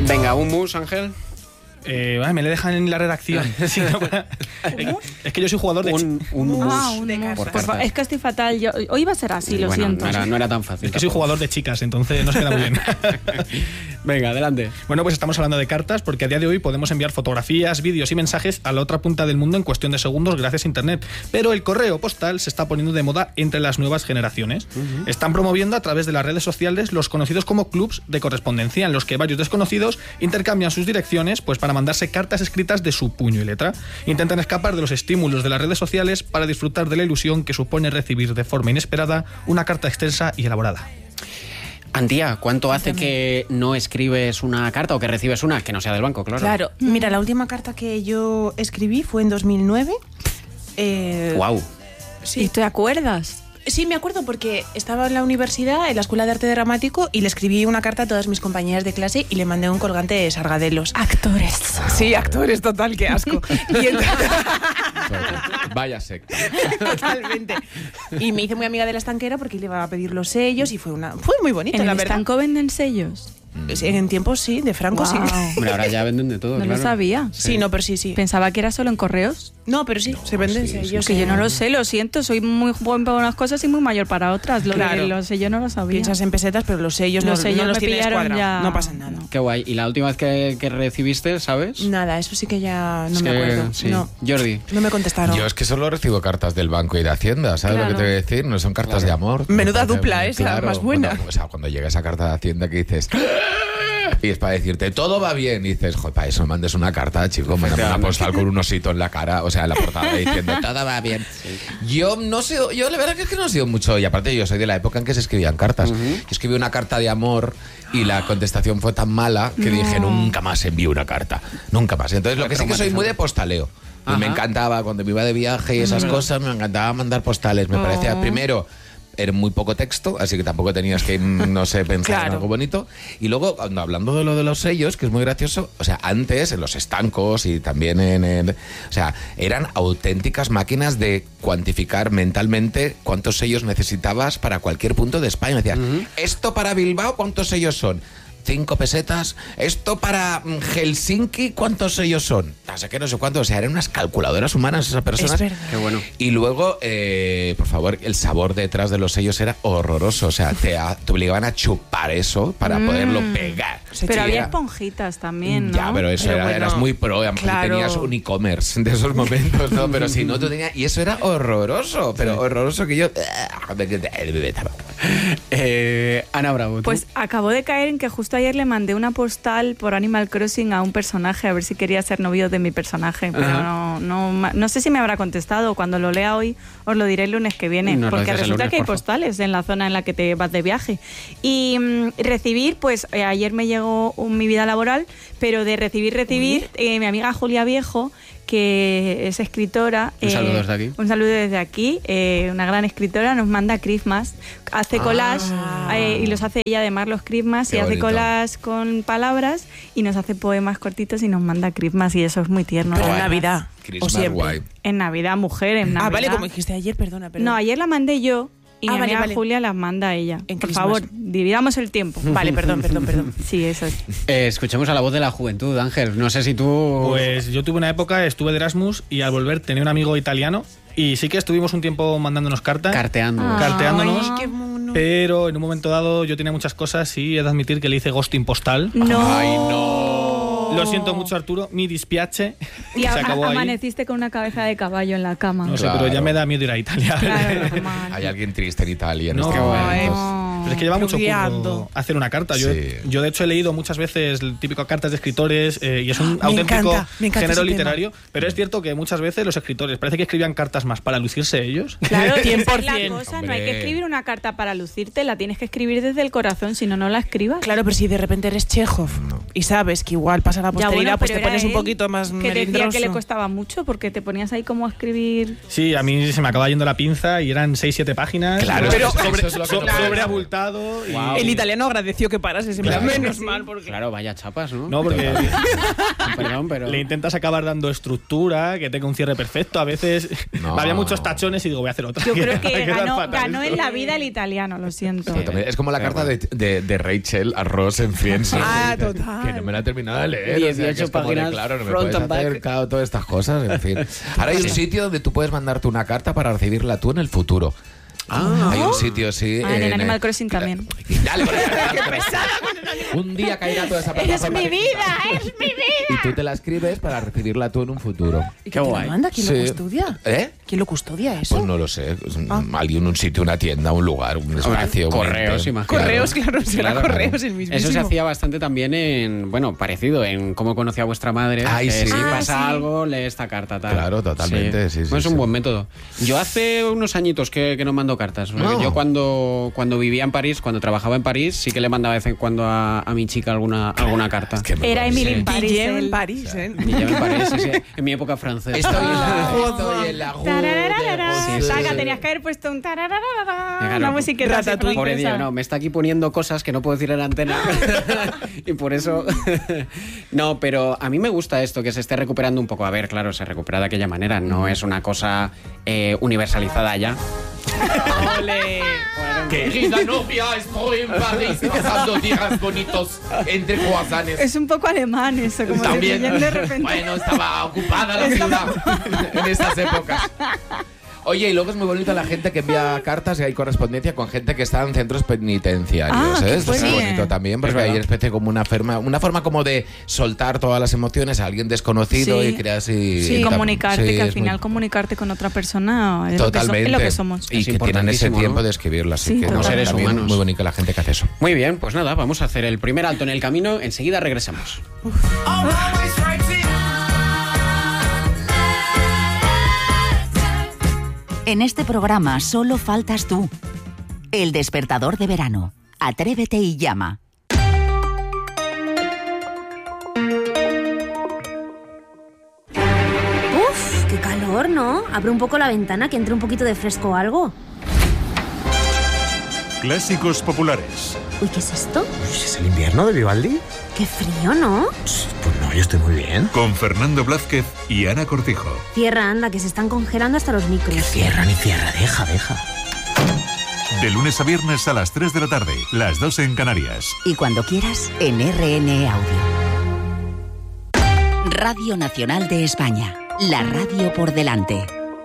Venga, un mus, Ángel. Me le dejan en la redacción. Sí, no, es que yo soy jugador de... Un mus de por cartas. cartas. Es que estoy fatal. Hoy va a ser así, lo siento. No era tan fácil. Es que soy jugador de chicas, entonces no se queda muy bien. Venga, adelante. Bueno, pues estamos hablando de cartas porque a día de hoy podemos enviar fotografías, vídeos y mensajes a la otra punta del mundo en cuestión de segundos gracias a Internet. Pero el correo postal se está poniendo de moda entre las nuevas generaciones. Están promoviendo a través de las redes sociales los conocidos como clubs de correspondencia, en los que varios desconocidos intercambian sus direcciones pues para mandarse cartas escritas de su puño y letra. Intentan escapar de los estímulos de las redes sociales para disfrutar de la ilusión que supone recibir de forma inesperada una carta extensa y elaborada. Antía, ¿cuánto hace que no escribes una carta o que recibes una que no sea del banco, claro? Claro, mira, la última carta que yo escribí fue en 2009. Guau. Sí. ¿Y te acuerdas? Sí, me acuerdo porque estaba en la universidad, en la Escuela de Arte Dramático, y le escribí una carta a todas mis compañeras de clase y le mandé un colgante de sargadelos. Actores. Sí, actores, total, qué asco. Y Vaya secta. totalmente. Y me hice muy amiga de la estanquera porque le iba a pedir los sellos y fue muy bonito, ¿En la el verdad. estanco venden sellos? En tiempos sí, de Franco sí. Hombre, ahora ya venden de todo, No claro. lo sabía. Sí, no, pero sí. Pensaba que era solo en correos. No, pero sí, se venden sellos. Que yo no lo sé, lo siento. Soy muy joven para unas cosas y muy mayor para otras. Lo Claro. de los sellos no lo sabía. Piensas en pesetas, pero los sellos Los no sellos los me tienes pillaron cuadrado. ya. No pasa nada. Qué guay. ¿Y la última vez que recibiste, sabes? Nada, eso sí que ya no Es me que, acuerdo. sí. No, Jordi. no me contestaron. Yo es que solo recibo cartas del banco y de Hacienda, ¿sabes lo que te voy a decir? No son cartas de amor. Menuda dupla esa, más buena. Cuando llega esa carta de Hacienda que dices... Y es para decirte, todo va bien. Y dices, joder, para eso mandes una carta, chico. Me una postal con un osito en la cara, o sea, en la portada diciendo, todo va bien. Yo no sé, yo la verdad que es que no he sido mucho. Y aparte yo soy de la época en que se escribían cartas. Yo escribí una carta de amor y la contestación fue tan mala que dije, nunca más envío una carta. Nunca más. Entonces lo que sí que soy muy de postaleo. Y me encantaba, cuando me iba de viaje y esas cosas, me encantaba mandar postales. Me parecía, primero... Era muy poco texto, así que tampoco tenías que, no sé, pensar en algo bonito. Y luego, hablando de lo de los sellos, que es muy gracioso, o sea, antes en los estancos y también o sea, eran auténticas máquinas de cuantificar mentalmente cuántos sellos necesitabas para cualquier punto de España. Decías, esto para Bilbao, ¿cuántos sellos son? 5 pesetas. Esto para Helsinki, ¿cuántos sellos son? No sé qué, no sé cuántos. O sea, eran unas calculadoras humanas esas personas. Es verdad. Qué bueno. Y luego, por favor, el sabor detrás de los sellos era horroroso. O sea, te obligaban a chupar eso para poderlo pegar. Pero había esponjitas también, ¿no? Ya, pero eso Pero eras muy pro. A lo mejor tenías un e-commerce de esos momentos, ¿no? Pero si no, tú tenías... Y eso era horroroso. Pero horroroso que yo... Ana Bravo, ¿tú? Pues acabo de caer en que justo ayer le mandé una postal por Animal Crossing a un personaje a ver si quería ser novio de mi personaje, pero no sé si me habrá contestado. Cuando lo lea hoy os lo diré el lunes que viene, Nos lo porque dices el resulta lunes, que hay por favor. postales en la zona en la que te vas de viaje. Y recibir, pues ayer me llegó mi vida laboral, pero de recibir, mi amiga Julia Viejo, que es escritora. Un saludo desde aquí. Un saludo desde aquí. Una gran escritora, nos manda Christmas. Hace collage y los hace ella además los Christmas. Qué Y hace bonito. collage con palabras y nos hace poemas cortitos y nos manda Christmas. Y eso es muy tierno. Pero la en verdad. Navidad. O Christmas siempre. guay. En Navidad, mujer, en Navidad. Ah, vale, como dijiste ayer, perdona. No, ayer la mandé yo. Y mi vale, amiga vale. Julia las manda a ella. En Por Christmas. favor, dividamos el tiempo. Vale, perdón. Sí, eso es. Escuchemos a la voz de la juventud, Ángel. No sé si tú... Pues yo tuve una época, estuve de Erasmus y al volver tenía un amigo italiano y sí que estuvimos un tiempo mandándonos cartas. Carteando. Carteándonos. Ay, qué mono. Pero en un momento dado yo tenía muchas cosas y he de admitir que le hice ghosting postal. No. Ay, no. Lo siento mucho, Arturo, mi dispiace. Y se acabó ahí. amaneciste con una cabeza de caballo en la cama. No sé, Claro. pero ya me da miedo ir a Italia. Claro, normal. Hay alguien triste en Italia en No, este momento. Pero es que lleva mucho Guiando. curro hacer una carta. Yo, Sí. yo, de hecho, he leído muchas veces el típico cartas de escritores y es un Me auténtico encanta género ese literario. Pero es cierto que muchas veces los escritores parece que escribían cartas más para lucirse ellos. Claro, esa es la 100%. cosa. No hay que Hombre. escribir una carta para lucirte, la tienes que escribir desde el corazón, si no, no la escribas. Claro, pero si de repente eres Chekhov y sabes que igual pasa la Ya, posteridad, bueno, pues pero te pones era un él poquito más que decía melindroso. que le costaba mucho porque te ponías ahí como a escribir. Sí, a mí se me acaba yendo la pinza y eran 6-7 páginas. Claro, Pero- eso es lo que no puede ser. sobreabultado. y- Wow. El italiano agradeció que parases, en plan, Claro. menos mal, porque... Claro, vaya chapas, ¿no? No, porque Perdón, pero... le intentas acabar dando estructura, que tenga un cierre perfecto. A veces No. había muchos tachones y digo, voy a hacer otra. Yo creo Va a que quedar ganó, fatal ganó esto. en la vida el italiano, lo siento. También es como la Sí, carta bueno. de Rachel a Ross en Friends. ¿no? Ah, Que dice, total. Que no me la he terminado de leer. 18 que es como de, páginas, claro, no me front puedes and hacer, back. claro, todas estas cosas, en fin. Ahora hay un sitio donde tú puedes mandarte una carta para recibirla tú en el futuro. Hay un sitio, sí. En Animal Crossing también. Dale, qué pesada. Un día caerá toda esa plataforma. ¡Es mi vida! ¡Es mi vida! Y tú te la escribes para recibirla tú en un futuro. ¿Y Qué quién guay. lo manda? ¿Quién lo Sí. custodia? ¿Eh? ¿Quién lo custodia eso? Pues no lo sé. Alguien, un sitio, una tienda, un lugar, un espacio. un Correos, ente. imagino. Correos, claro, será Claro, correos claro. el mismísimo. Eso se hacía bastante también en, bueno, parecido en Cómo conocí a vuestra madre. Ay, que sí. si Ah, pasa algo, lee esta carta, tal. Claro, totalmente, sí, Bueno, es un sí. buen método. Yo hace unos añitos que no mando cartas. No. Yo cuando vivía en París, cuando trabajaba en París, sí que le mandaba de vez en cuando a mi chica alguna carta. Que me Era parece- Emily en París. Guillem en él. París, ¿eh? Y ya en París, sí, sí, en mi época francesa. Estoy en la Tarararara. Sí, sí, Saca, sí. tenías que haber puesto un tarararara. Venga, Una no, musiqueta así Ratatouille. Pobre francesa. Dios, no, me está aquí poniendo cosas que no puedo decir en la antena. Y por eso. No, pero a mí me gusta esto, que se esté recuperando un poco. A ver, claro, se recupera de aquella manera. No es una cosa universalizada ya. ¡Ole! Querida novia, estoy en París pasando días bonitos entre croissants. Es un poco alemán eso, como También, de repente. bueno, estaba ocupada la ciudad en estas épocas. Oye, y luego es muy bonito la gente que envía cartas y hay correspondencia con gente que está en centros penitenciarios. Ah, qué Esto es muy bueno. bonito también, porque Es hay verdad. especie como una forma como de soltar todas las emociones a alguien desconocido Sí. y crear así. Sí, comunicarte, Sí, que al es muy- final comunicarte con otra persona es Totalmente. lo que somos. Y Es que tienen ese importantísimo, tiempo ¿no? de escribirlo, así Sí, que como seres también humanos. muy bonita la gente que hace eso. Muy bien, pues nada, vamos a hacer el primer alto en el camino. Enseguida regresamos. En este programa solo faltas tú. El despertador de verano. Atrévete y llama. Uf, qué calor, ¿no? Abre un poco la ventana que entre un poquito de fresco o algo. Clásicos populares. Uy, ¿qué es esto? ¿Es el invierno de Vivaldi? Qué frío, ¿no? Pues no, yo estoy muy bien. Con Fernando Blázquez y Ana Cortijo. Cierra, anda, que se están congelando hasta los micros. Cierra ni cierra, deja. De lunes a viernes a las 3 de la tarde, las 2 en Canarias. Y cuando quieras, en RN Audio. Radio Nacional de España. La radio por delante.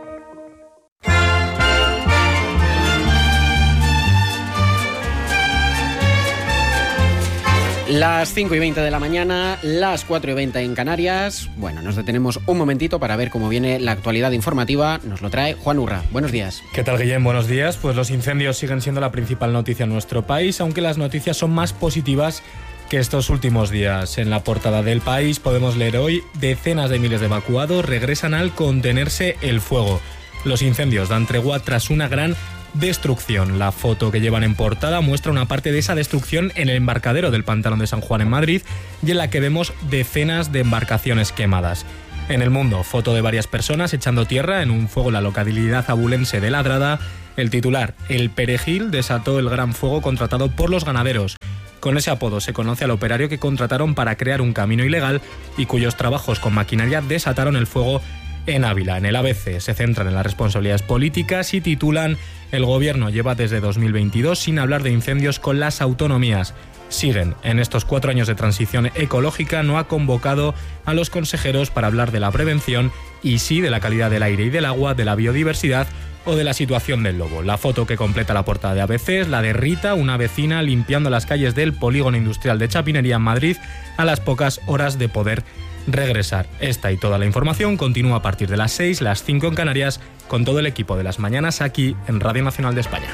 Las 5:20 de la mañana, las 4:20 en Canarias. Bueno, nos detenemos un momentito para ver cómo viene la actualidad informativa. Nos lo trae Juan Urra. Buenos días. ¿Qué tal, Guillem? Buenos días. Pues los incendios siguen siendo la principal noticia en nuestro país, aunque las noticias son más positivas que estos últimos días. En la portada del País podemos leer hoy: decenas de miles de evacuados regresan al contenerse el fuego. Los incendios dan tregua tras una gran destrucción. La foto que llevan en portada muestra una parte de esa destrucción en el embarcadero del Pantano de San Juan en Madrid, y en la que vemos decenas de embarcaciones quemadas. En El Mundo, foto de varias personas echando tierra en un fuego en la localidad abulense de Ladrada. El titular: el perejil desató el gran fuego contratado por los ganaderos. Con ese apodo se conoce al operario que contrataron para crear un camino ilegal y cuyos trabajos con maquinaria desataron el fuego en Ávila. En el ABC se centran en las responsabilidades políticas y titulan: el gobierno lleva desde 2022 sin hablar de incendios con las autonomías. Siguen: en estos 4 años de transición ecológica no ha convocado a los consejeros para hablar de la prevención y sí de la calidad del aire y del agua, de la biodiversidad o de la situación del lobo. La foto que completa la portada de ABC es la de Rita, una vecina limpiando las calles del polígono industrial de Chapinería en Madrid a las pocas horas de poder regresar. Esta y toda la información continúa a partir de las 6, las 5 en Canarias, con todo el equipo de Las Mañanas aquí en Radio Nacional de España.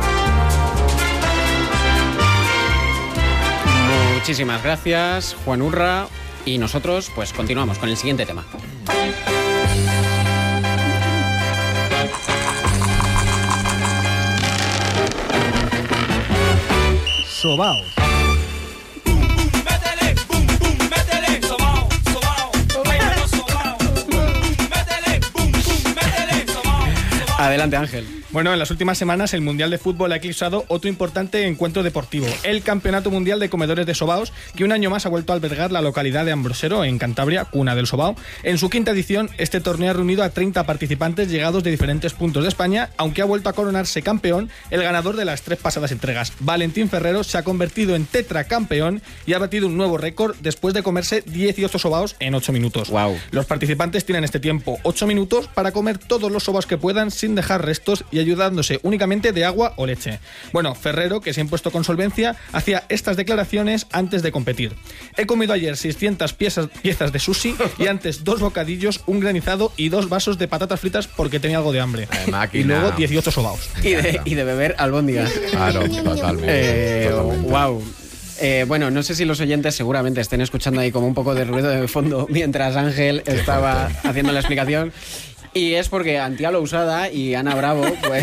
Muchísimas gracias, Juan Urra. Y nosotros, pues continuamos con el siguiente tema. Sobaos. Adelante, Ángel. Bueno, en las últimas semanas el Mundial de Fútbol ha eclipsado otro importante encuentro deportivo, el Campeonato Mundial de Comedores de Sobaos, que un año más ha vuelto a albergar la localidad de Ambrosero, en Cantabria, cuna del sobao. En su quinta edición, este torneo ha reunido a 30 participantes llegados de diferentes puntos de España, aunque ha vuelto a coronarse campeón el ganador de las 3 pasadas entregas. Valentín Ferrero se ha convertido en tetracampeón y ha batido un nuevo récord después de comerse 18 sobaos en 8 minutos. Wow. Los participantes tienen este tiempo 8 minutos para comer todos los sobaos que puedan sin dejar restos y ayudándose únicamente de agua o leche. Bueno, Ferrero, que se ha impuesto con solvencia, hacía estas declaraciones antes de competir. He comido ayer 600 piezas de sushi y antes 2 bocadillos, un granizado y 2 vasos de patatas fritas porque tenía algo de hambre. Y luego 18 sobaos. Y de beber albóndigas. Claro, totalmente. Wow. Bueno, no sé si los oyentes seguramente estén escuchando ahí como un poco de ruido de fondo mientras Ángel estaba haciendo la explicación. Y es porque Antía Lousada y Ana Bravo, pues,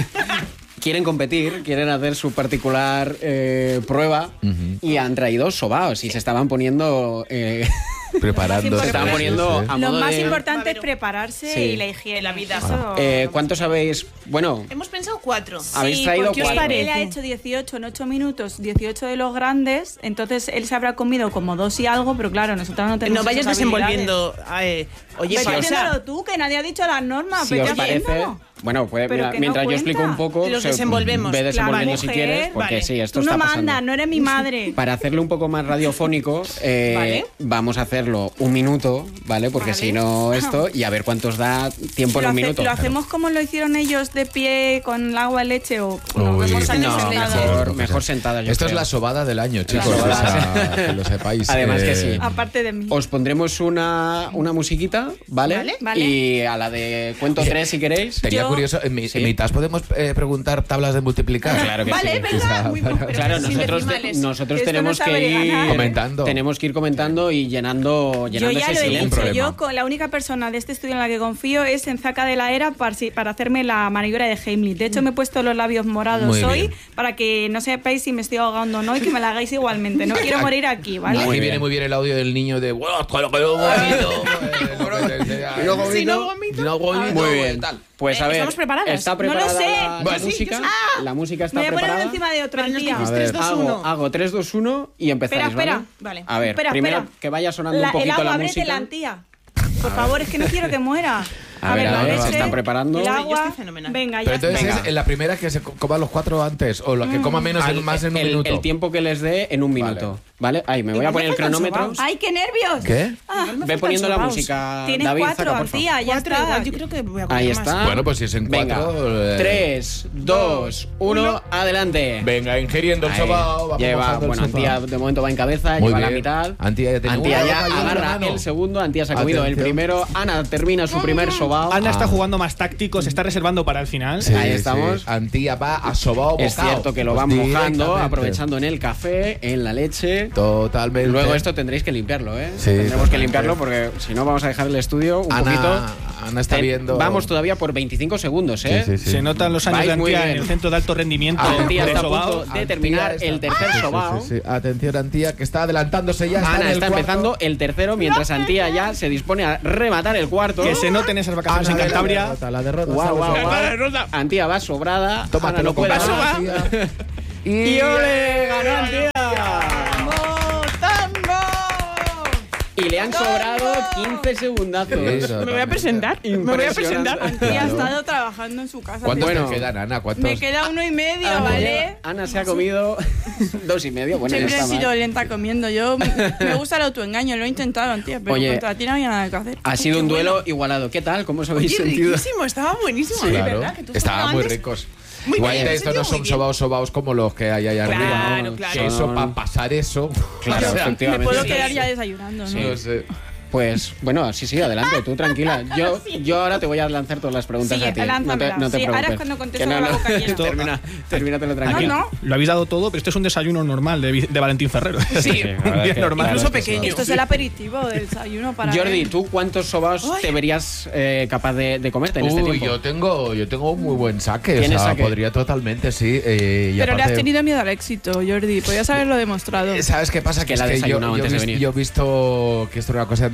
quieren competir, quieren hacer su particular prueba y han traído sobaos y se estaban poniendo... Preparando. Se estaban poniendo a Lo modo más de... importante es prepararse Sí. y la higiene. La vida. ¿Cuántos habéis...? Bueno... Hemos pensado 4. Habéis traído porque 4. él ha hecho 18 en 8 minutos, 18 de los grandes, entonces él se habrá comido como 2 y algo, pero claro, nosotros no tenemos No vayas esas desenvolviendo. Oye, Vete pausa. haciéndolo tú, que nadie ha dicho las normas. Si vete os parece... haciéndolo. Bueno, Pero mira, que mientras no yo explico un cuenta. poco... Los desenvolvemos. Ve desenvolviendo Claro, si mujer, quieres, porque vale. sí, esto Tú no está pasando. mandas, no eres mi madre. Para hacerlo un poco más radiofónico, Vale. vamos a hacerlo un minuto, ¿vale? Porque Vale. si no esto, y a ver cuántos da tiempo en un minuto. ¿Lo hacemos como lo hicieron ellos de pie con el agua, leche o nos Uy, vemos No, sentados? mejor sentada. yo Esto es creo. la sobada del año, chicos. sobada. O sea, que lo sepáis. Además que sí. Aparte de mí. Os pondremos una musiquita, ¿vale? Vale. Y a la de cuento 3 si queréis. Sería Yo- curioso, en mitad podemos preguntar tablas de multiplicar. Claro que Vale, sí. venga, muy bien. Pero Claro, sin nosotros decimales. Esto tenemos no que sabe ir ganar. Comentando. Tenemos que ir comentando y llenando Yo ya ese lo he silencio. dicho, problema. yo con la única persona de este estudio en la que confío es en Zaca de la Era para hacerme la maniobra de Heimlich. De hecho, me he puesto los labios morados Muy hoy bien. para que no sepáis si me estoy ahogando o no y que me la hagáis igualmente. No quiero morir aquí, ¿vale? Aquí Muy viene bien. muy bien el audio del niño de "Bueno, con lo que yo vomito". Si no vomito. No vomito, Muy bien. tal. Pues a ver, ¿estamos preparadas? ¿está preparada No lo sé. la Bueno, música? sí, yo sí. La música está Me voy a poner preparada. uno encima de otro, Pero nos tía. dices A ver. 3, 2, 1. Hago 3, 2, 1 y empezáis, Espera, ¿vale? Vale. A ver, Espera, primero espera. que vaya sonando un poquito el agua, la ábrete música. la Antía. Por favor, es que no quiero que muera. A ver, la se leche, están preparando. El Yo agua. estoy fenomenal. Venga, ya Pero entonces Venga. es en la primera que se coma los 4 antes o la que coma menos más en un minuto. El tiempo que les dé en un minuto. ¿Vale? Ahí, me voy a Igual poner me el faltan cronómetro. sobaos. ¡Ay, qué nervios! ¿Qué? Ve poniendo la música. Tienes David, 4, Zaca, por favor. Antía, ya 4 está. igual, yo creo que voy a comer Ahí más. está. Bueno, pues si es en Venga. 4. 3, 2, 1, adelante. Venga, ingiriendo el Ahí. sobao. vamos Lleva, bajando el bueno, sofá. Antía de momento va en cabeza, Muy lleva la bien. mitad. Antía ya tiene Antía una ya boca y una agarra mano. el segundo. Antía se ha comido el Atención. primero. Ana termina su primer sobao. Ana está jugando más táctico, se está reservando para el final. Sí, Ahí estamos. sí. Antía va a sobao Es bocao. cierto que lo Pues van mojando, directamente. aprovechando en el café, en la leche. Totalmente. Luego esto tendréis que limpiarlo, ¿eh? Sí, Tendremos que totalmente. limpiarlo porque si no vamos a dejar el estudio un Ana, poquito. Ana está viendo. Vamos todavía por 25 segundos, ¿eh? Sí, sí, sí. Se notan los años Vais de muy Antía en bien. el centro de alto rendimiento Antía de está a sobao. punto de terminar Antía el está- tercer Sí, sí, sobao. sí, sí. Atención, Antía, que está adelantándose ya. Ana en el está cuarto. empezando el tercero, mientras Antía ya se dispone a rematar el cuarto. Que se noten esas vacaciones Ana, en Cantabria. La derrota. Guau, está guau, resolvida. guau. Antía va sobrada. Toma, Ana te no lo puede compro, más. Antía. Y ole, ganó Antía. Y le han sobrado 15 segundazos. Sí, Me voy a presentar. Me voy a presentar. Impresionante. Y ha estado trabajando en su casa. ¿Cuántos Bueno. te quedan, Ana? ¿Cuántos? Me queda 1 y medio, ¿vale? Ana se ha comido 2 y medio. Bueno, Siempre ya he está sido mal. lenta comiendo. Yo me gusta el autoengaño, lo he intentado, Antía, pero Oye, contra ti no había nada que hacer. Ha sido un duelo igualado. ¿Qué tal? ¿Cómo os habéis Oye, sentido? riquísimo, estaba buenísimo. Sí, de claro. verdad, que tú has Estaban hablado muy antes. ricos. Muy Igual bien, de me he estos no sentido son muy bien. sobaos como los que hay allá arriba. Claro, ¿no? claro. Que eso, para pasar eso. Claro, o sea, Me efectivamente. puedo Sí. quedar ya desayunando, ¿no? no sé. Pues bueno, sí, adelante, tú tranquila. Yo ahora te voy a lanzar todas las preguntas Sí, a ti. No te, lánzamela. no te Sí, ahora preocupes. es cuando contesto Que no, con la no. boca llena. Termínatelo tranquilo. Aquí No. lo habéis dado todo, pero este es un desayuno normal de Valentín Ferrero. Sí, Un día normal. incluso pequeño. Esto es el aperitivo del desayuno para Jordi, él. ¿tú cuántos sobaos te verías capaz de comerte en este Uy, tiempo? yo tengo un muy buen saque. O ¿Tienes sea, saque? podría totalmente, sí. Y Pero le has aparte- tenido miedo al éxito, Jordi. Podías haberlo demostrado. ¿Sabes qué pasa? que la yo, desayunado yo antes de vis- venir. yo he visto que esto era una cosa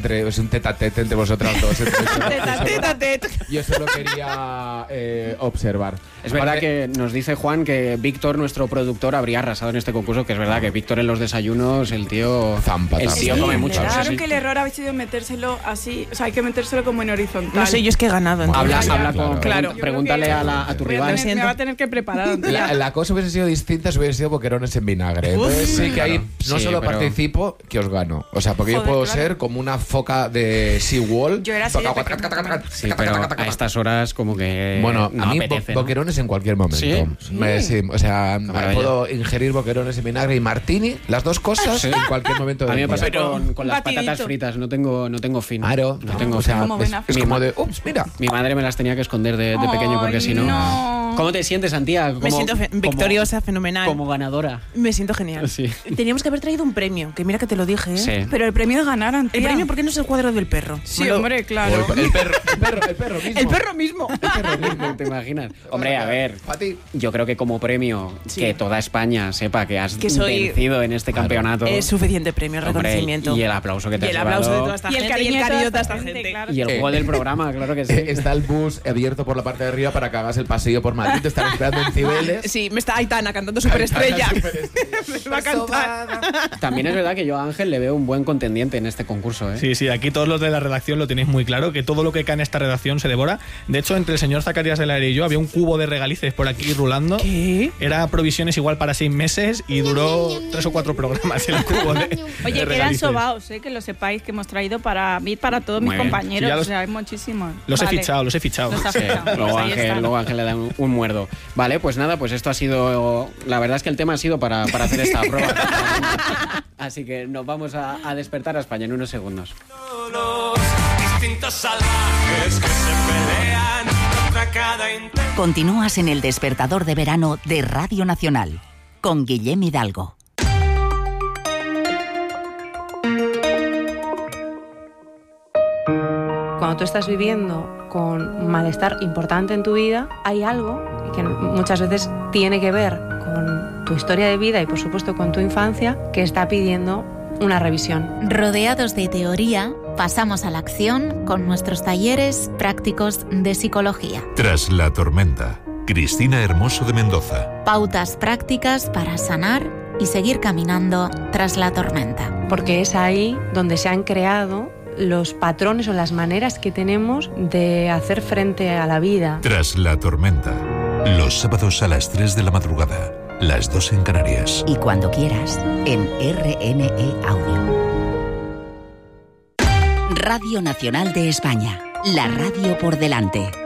es un tete-a-tete entre vosotras dos. Tete-a-tete. Yo solo quería observar. Es verdad que nos dice Juan que Víctor, nuestro productor, habría arrasado en este concurso, que es verdad que Víctor en los desayunos, el tío Zampa, el tío come mucho. Claro sí, sí. que el error ha sido metérselo así, o sea, hay que metérselo como en horizontal. No sé, yo es que he ganado. entonces. Habla con... Claro. Pregúntale a tu rival. Me va a tener que preparar. La cosa hubiese sido distinta si hubiese sido boquerones en vinagre. Entonces sí que ahí no Sí, solo pero- participo, que os gano. O sea, porque yo Joder, puedo claro. ser como una foca de SeaWall. Yo era así de pequeña. Sí, pero a estas horas como que Bueno, no a mí apetece, ¿no? boquerones en cualquier momento. ¿Sí? Sí, o sea, maravilla. puedo ingerir boquerones en vinagre y martini, las dos cosas, Sí. en cualquier momento A del mí me pasa día. con las batidito. patatas fritas, no tengo fin. Claro, no tengo o sea, fin. Como buena es Mi como ma- de, ups, mira. Mi madre me las tenía que esconder de pequeño porque si no... no. ¿Cómo te sientes, Antía? Me siento victoriosa, fenomenal. Como ganadora. Me siento genial. Sí. Teníamos que haber traído un premio, que mira que te lo dije, ¿eh? Sí. Pero el premio es ganar, Antía. El premio, ¿por qué no es el cuadro del perro? Sí, Me lo- hombre, claro. O el perro mismo. El perro mismo. ¿Te imaginas? Hombre, a ver, A ti. yo creo que como premio Sí. que toda España sepa que has Que soy- vencido en este campeonato. Es suficiente premio, Hombre, reconocimiento. y el aplauso que te Y has el aplauso de llevado. toda esta Y el gente, cariño y el de cariño de toda toda esta esta gente. claro. Y el juego del programa, claro que sí. Está el bus abierto por la parte de arriba para que hagas el pasillo por Madrid. Te están esperando en Cibeles. Sí, me está Aitana cantando Superestrella. Me va a cantar. También es verdad que yo a Ángel le veo un buen contendiente en este concurso, ¿eh? Sí, sí, aquí todos los de la redacción lo tenéis muy claro, que todo lo que cae en esta redacción se devora. De hecho, entre el señor Zacarías del Aire y yo había un cubo de regalices por aquí rulando. ¿Qué? Era provisiones igual para 6 meses y duró 3 o 4 programas el cubo de Oye, de que eran regalices. sobaos, que lo sepáis, que hemos traído para mí, para todos Muy mis bien. compañeros. Sí, ya los- O sea, hay muchísimos. Los he Vale. fichado, los he fichado. Los has Sí, fichado. luego, Pues ahí está. Ángel le da un muerdo. Vale, pues nada, pues esto ha sido... La verdad es que el tema ha sido para hacer esta prueba. Así que nos vamos a despertar a España en unos segundos. Distintos salvajes que se pelean contra cada intento. Continúas en el despertador de verano de Radio Nacional con Guillem Hidalgo. Cuando tú estás viviendo con malestar importante en tu vida, hay algo que muchas veces tiene que ver con tu historia de vida y por supuesto con tu infancia que está pidiendo una revisión. Rodeados de teoría, pasamos a la acción con nuestros talleres prácticos de psicología. Tras la tormenta, Cristina Hermoso de Mendoza. Pautas prácticas para sanar y seguir caminando tras la tormenta. Porque es ahí donde se han creado los patrones o las maneras que tenemos de hacer frente a la vida. Tras la tormenta, los sábados a las 3 de la madrugada, las 2 en Canarias. Y cuando quieras, en RNE Audio. Radio Nacional de España, la radio por delante.